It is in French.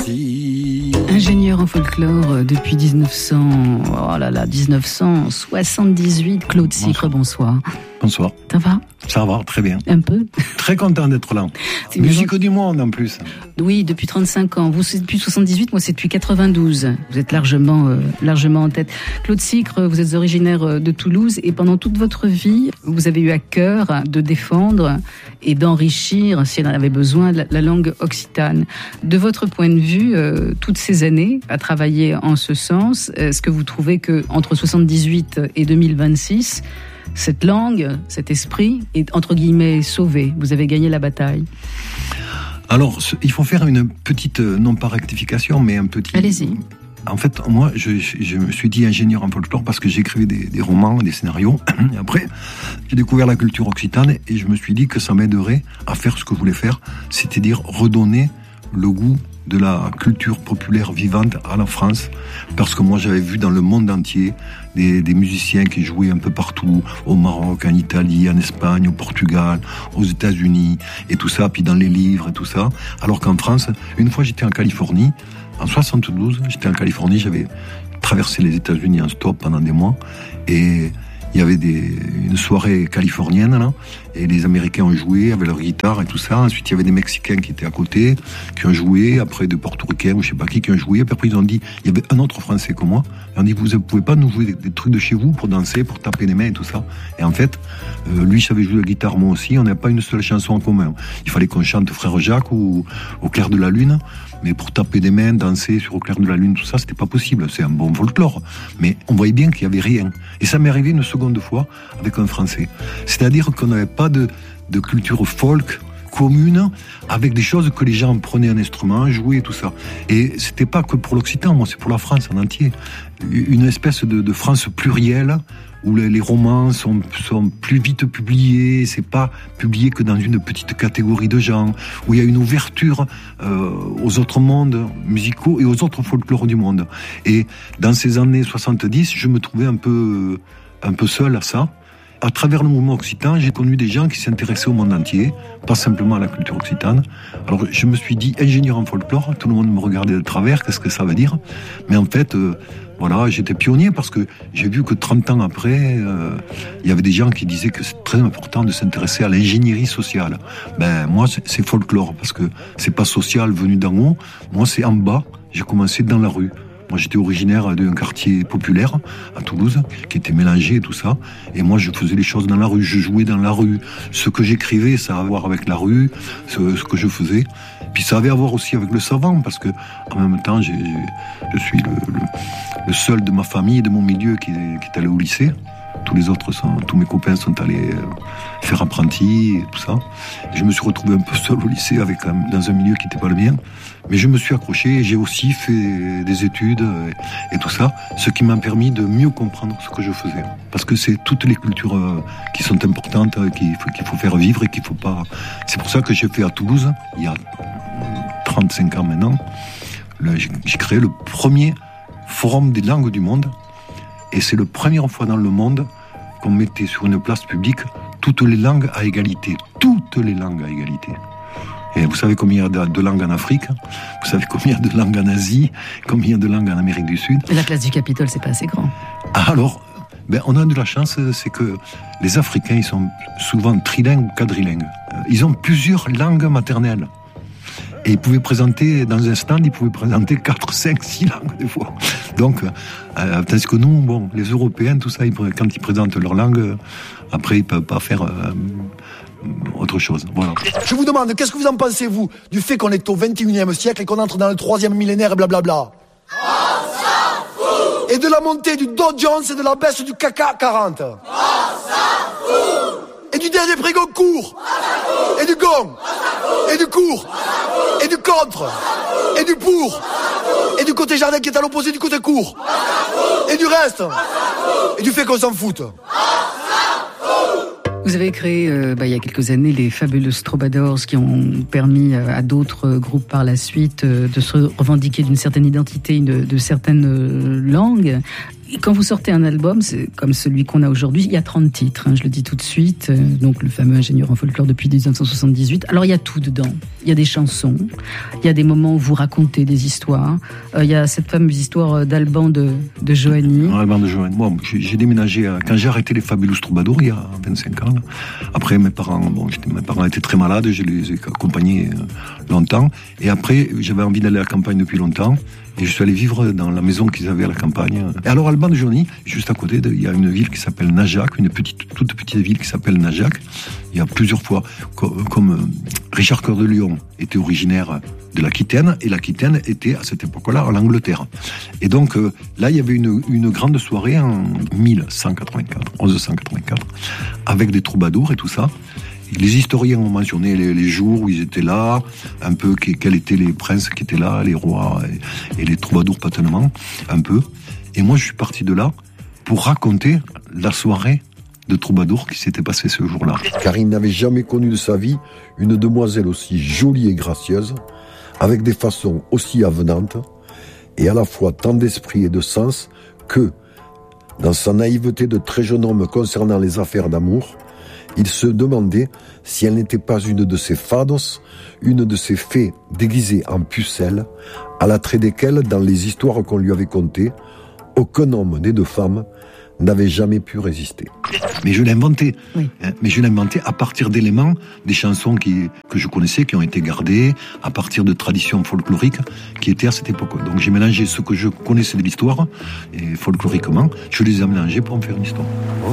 parti. Ingénieur en folklore depuis 1978, Claude Sicre, bonsoir. Bonsoir. Ça va ? Ça va, très bien. Un peu ? Très content d'être là. Musique du monde en plus. Oui, depuis 35 ans. Vous, c'est depuis 78, moi c'est depuis 92. Vous êtes largement en tête. Claude Sicre, vous êtes originaire de Toulouse et pendant toute votre vie, vous avez eu à cœur de défendre et d'enrichir, si elle en avait besoin, la langue occitane. De votre point de vue, toutes ces années à travailler en ce sens, est-ce que vous trouvez que entre 78 et 2026, cette langue, cet esprit est entre guillemets sauvé? Vous avez gagné la bataille. Alors, il faut faire une petite, non pas rectification, mais un petit... Allez-y. En fait, moi, je me suis dit ingénieur en folklore parce que j'écrivais des romans, des scénarios. Et après, j'ai découvert la culture occitane et je me suis dit que ça m'aiderait à faire ce que je voulais faire, c'est-à-dire redonner le goût de la culture populaire vivante à la France, parce que moi j'avais vu dans le monde entier des musiciens qui jouaient un peu partout, au Maroc, en Italie, en Espagne, au Portugal, aux États-Unis, et tout ça, puis dans les livres et tout ça, alors qu'en France, une fois j'étais en Californie, en 72, j'étais en Californie, j'avais traversé les États-Unis en stop pendant des mois, et il y avait une soirée californienne, là, et les Américains ont joué avec leur guitare et tout ça. Ensuite, il y avait des Mexicains qui étaient à côté, qui ont joué, après des Portoricains ou je sais pas qui ont joué. Puis après, ils ont dit, il y avait un autre Français que moi. Ils ont dit, vous ne pouvez pas nous jouer des trucs de chez vous pour danser, pour taper les mains et tout ça. Et en fait, lui, je savais jouer la guitare, moi aussi. On n'avait pas une seule chanson en commun. Il fallait qu'on chante Frère Jacques ou Au clair de la lune. Mais pour taper des mains, danser sur Au clair de la lune, tout ça, c'était pas possible. C'est un bon folklore. Mais on voyait bien qu'il y avait rien. Et ça m'est arrivé une seconde fois avec un Français. C'est-à-dire qu'on n'avait pas de culture folk commune avec des choses que les gens prenaient un instrument, jouaient, tout ça. Et c'était pas que pour l'Occitan, moi, c'est pour la France en entier. Une espèce de France plurielle où les romans sont plus vite publiés, c'est pas publié que dans une petite catégorie de gens, où il y a une ouverture aux autres mondes musicaux et aux autres folklores du monde. Et dans ces années 70, je me trouvais un peu seul à ça. À travers le mouvement occitan, j'ai connu des gens qui s'intéressaient au monde entier, pas simplement à la culture occitane. Alors je me suis dit ingénieur en folklore, tout le monde me regardait de travers, qu'est-ce que ça veut dire ? Mais en fait, voilà, j'étais pionnier parce que j'ai vu que 30 ans après, il y avait des gens qui disaient que c'est très important de s'intéresser à l'ingénierie sociale. Ben moi, c'est folklore parce que c'est pas social venu d'en haut, moi c'est en bas, j'ai commencé dans la rue. Moi, j'étais originaire d'un quartier populaire à Toulouse, qui était mélangé et tout ça. Et moi, je faisais les choses dans la rue, je jouais dans la rue. Ce que j'écrivais, ça a à voir avec la rue, ce que je faisais. Puis ça avait à voir aussi avec le savant, parce que en même temps, je suis le seul de ma famille et de mon milieu qui est allé au lycée. Tous mes copains sont allés faire apprenti et tout ça. Et je me suis retrouvé un peu seul au lycée dans un milieu qui n'était pas le mien. Mais je me suis accroché et j'ai aussi fait des études et tout ça, ce qui m'a permis de mieux comprendre ce que je faisais. Parce que c'est toutes les cultures qui sont importantes, qu'il faut faire vivre et qu'il faut pas... C'est pour ça que j'ai fait à Toulouse, il y a 35 ans maintenant, j'ai créé le premier forum des langues du monde. Et c'est la première fois dans le monde qu'on mettait sur une place publique toutes les langues à égalité. Toutes les langues à égalité. Et vous savez combien il y a de langues en Afrique ? Vous savez combien il y a de langues en Asie ? Combien il y a de langues en Amérique du Sud ? La place du Capitole, c'est pas assez grand. Alors, on a de la chance, c'est que les Africains, ils sont souvent trilingues ou quadrilingues. Ils ont plusieurs langues maternelles. Et ils pouvaient présenter, dans un stand, 4, 5, 6 langues des fois. Donc, tandis que nous, les Européens, tout ça, quand ils présentent leur langue, après, ils peuvent pas faire autre chose. Voilà. Je vous demande, qu'est-ce que vous en pensez, vous, du fait qu'on est au 21e siècle et qu'on entre dans le 3e millénaire et blablabla ? On s'en fout ! Et de la montée du Dow Jones et de la baisse du CAC 40 ? On s'en fout ! Et du dernier prix Goncourt ? Et du gong ? Et du cours ? Et du contre ? Et du pour ? Et du côté jardin qui est à l'opposé du côté court ? Et du reste ? Et du fait qu'on s'en foute ? Vous avez créé il y a quelques années les Fabulous Troubadours qui ont permis à d'autres groupes par la suite de se revendiquer d'une certaine identité, de certaines langues. Et quand vous sortez un album, c'est comme celui qu'on a aujourd'hui, il y a 30 titres, je le dis tout de suite, donc le fameux Ingénieur en folklore depuis 1978. Alors il y a tout dedans, il y a des chansons, il y a des moments où vous racontez des histoires, il y a cette fameuse histoire d'Alban de Johanny. Alban de Johanny, moi j'ai déménagé, quand j'ai arrêté les Fabulous Troubadours il y a 25 ans, après mes parents étaient très malades, je les ai accompagnés longtemps, et après j'avais envie d'aller à la campagne depuis longtemps, et je suis allé vivre dans la maison qu'ils avaient à la campagne. Et alors, Alban de Johanny, juste à côté, il y a une ville qui s'appelle Najac, toute petite ville qui s'appelle Najac. Il y a plusieurs fois, comme Richard Cœur de Lion était originaire de l'Aquitaine, et l'Aquitaine était, à cette époque-là, en Angleterre. Et donc, là, il y avait une grande soirée en 1184, avec des troubadours et tout ça. Les historiens ont mentionné les jours où ils étaient là, un peu quels étaient les princes qui étaient là, les rois et les troubadours paternellement, un peu. Et moi, je suis parti de là pour raconter la soirée de troubadours qui s'était passée ce jour-là. Car il n'avait jamais connu de sa vie une demoiselle aussi jolie et gracieuse, avec des façons aussi avenantes, et à la fois tant d'esprit et de sens que, dans sa naïveté de très jeune homme concernant les affaires d'amour, il se demandait si elle n'était pas une de ces fados, une de ces fées déguisées en pucelles, à l'attrait desquelles, dans les histoires qu'on lui avait contées, aucun homme né de femme n'avait jamais pu résister. Mais je l'ai inventé. Oui. Mais je l'ai inventé à partir d'éléments, des chansons que je connaissais, qui ont été gardées, à partir de traditions folkloriques qui étaient à cette époque. Donc j'ai mélangé ce que je connaissais de l'histoire, et folkloriquement, je les ai mélangés pour en faire une histoire.